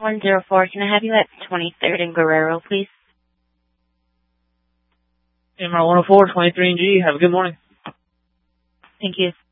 104. Can I have you at 23rd and Guerrero, please? MR 104, 23 and G. Have a good morning. Thank you.